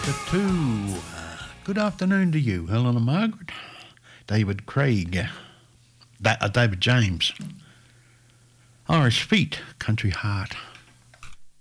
Chapter 2. Good afternoon to you, Helen and Margaret. David Craig. David James. Irish Feet, Country Heart.